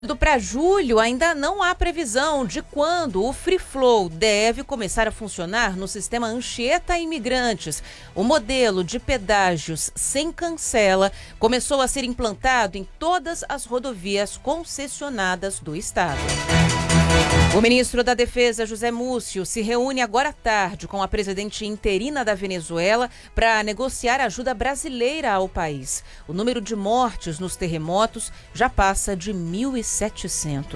Para julho, ainda não há previsão de quando o Free Flow deve começar a funcionar no sistema Anchieta Imigrantes. O modelo de pedágios sem cancela começou a ser implantado em todas as rodovias concessionadas do estado. O ministro da Defesa, José Múcio, se reúne agora à tarde com a presidente interina da Venezuela para negociar ajuda brasileira ao país. O número de mortes nos terremotos já passa de 1.700.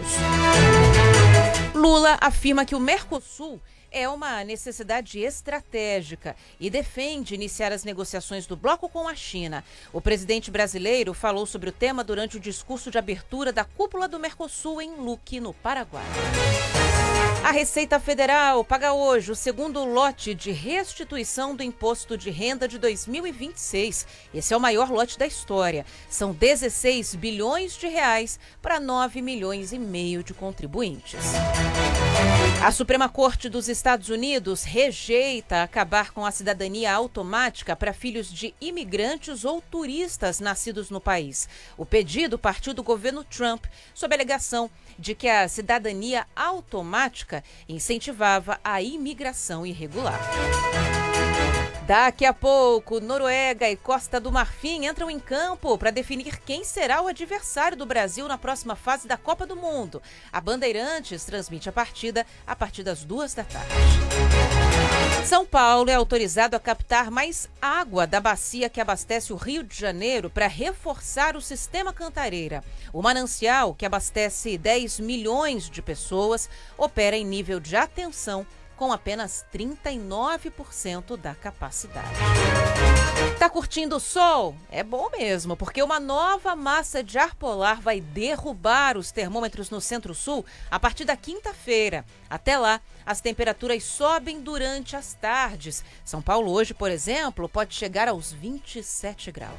Lula afirma que o Mercosul é uma necessidade estratégica e defende iniciar as negociações do bloco com a China. O presidente brasileiro falou sobre o tema durante o discurso de abertura da cúpula do Mercosul em Luque, no Paraguai. A Receita Federal paga hoje o segundo lote de restituição do Imposto de Renda de 2026. Esse é o maior lote da história. São 16 bilhões de reais para 9 milhões e meio de contribuintes. A Suprema Corte dos Estados Unidos rejeita acabar com a cidadania automática para filhos de imigrantes ou turistas nascidos no país. O pedido partiu do governo Trump, sob a alegação de que a cidadania automática incentivava a imigração irregular. Daqui a pouco, Noruega e Costa do Marfim entram em campo para definir quem será o adversário do Brasil na próxima fase da Copa do Mundo. A Bandeirantes transmite a partida a partir das 14h. São Paulo é autorizado a captar mais água da bacia que abastece o Rio de Janeiro para reforçar o sistema Cantareira. O manancial, que abastece 10 milhões de pessoas, opera em nível de atenção com apenas 39% da capacidade. Tá curtindo o sol? É bom mesmo, porque uma nova massa de ar polar vai derrubar os termômetros no Centro-Sul a partir da quinta-feira. Até lá, as temperaturas sobem durante as tardes. São Paulo hoje, por exemplo, pode chegar aos 27 graus.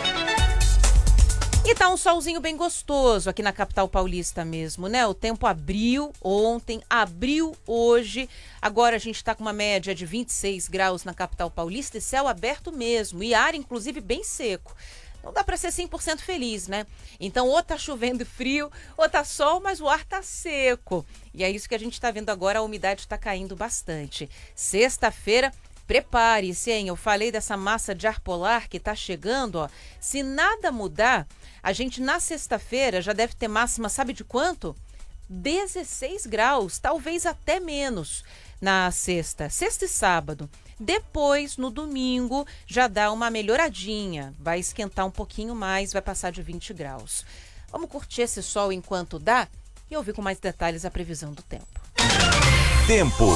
E tá um solzinho bem gostoso aqui na capital paulista mesmo, né? O tempo abriu ontem, abriu hoje. Agora a gente tá com uma média de 26 graus na capital paulista e céu aberto mesmo. E ar, inclusive, bem seco. Não dá para ser 100% feliz, né? Então, ou tá chovendo e frio, ou tá sol, mas o ar tá seco. E é isso que a gente tá vendo agora, a umidade tá caindo bastante. Sexta-feira, prepare-se, hein? Eu falei dessa massa de ar polar que tá chegando, ó. Se nada mudar, a gente na sexta-feira já deve ter máxima, sabe de quanto? 16 graus, talvez até menos na sexta e sábado. Depois, no domingo, já dá uma melhoradinha. Vai esquentar um pouquinho mais, vai passar de 20 graus. Vamos curtir esse sol enquanto dá e ouvir com mais detalhes a previsão do tempo. Tempo.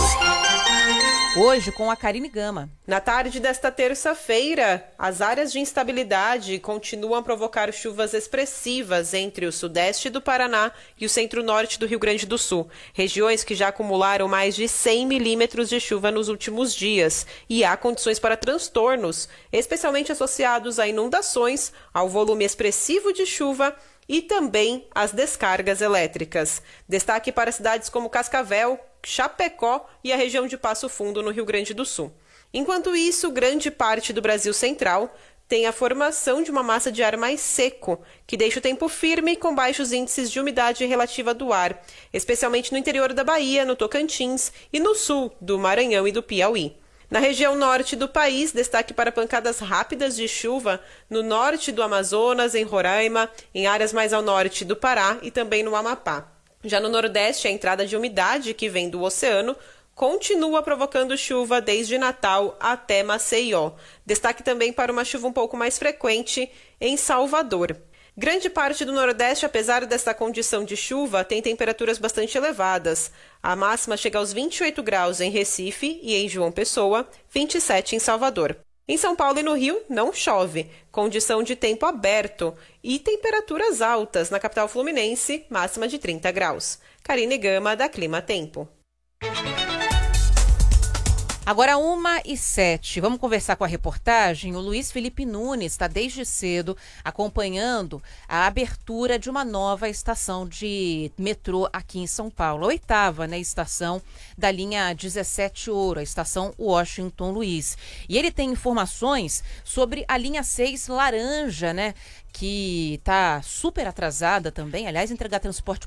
Hoje com a Karine Gama. Na tarde desta terça-feira, as áreas de instabilidade continuam a provocar chuvas expressivas entre o sudeste do Paraná e o centro-norte do Rio Grande do Sul, regiões que já acumularam mais de 100 milímetros de chuva nos últimos dias, e há condições para transtornos, especialmente associados a inundações, ao volume expressivo de chuva e também às descargas elétricas. Destaque para cidades como Cascavel, Chapecó e a região de Passo Fundo, no Rio Grande do Sul. Enquanto isso, grande parte do Brasil Central tem a formação de uma massa de ar mais seco, que deixa o tempo firme com baixos índices de umidade relativa do ar, especialmente no interior da Bahia, no Tocantins e no sul do Maranhão e do Piauí. Na região norte do país, destaque para pancadas rápidas de chuva no norte do Amazonas, em Roraima, em áreas mais ao norte do Pará e também no Amapá. Já no Nordeste, a entrada de umidade que vem do oceano continua provocando chuva desde Natal até Maceió. Destaque também para uma chuva um pouco mais frequente em Salvador. Grande parte do Nordeste, apesar desta condição de chuva, tem temperaturas bastante elevadas. A máxima chega aos 28 graus em Recife e em João Pessoa, 27 em Salvador. Em São Paulo e no Rio, não chove, condição de tempo aberto e temperaturas altas na capital fluminense, máxima de 30 graus. Karine Gama, da Clima Tempo. Agora 1h07, vamos conversar com a reportagem. O Luiz Felipe Nunes está desde cedo acompanhando a abertura de uma nova estação de metrô aqui em São Paulo. A 8ª, né, estação da linha 17 Ouro, a estação Washington Luiz. E ele tem informações sobre a linha 6 Laranja, né, que está super atrasada também. Aliás, entregar transporte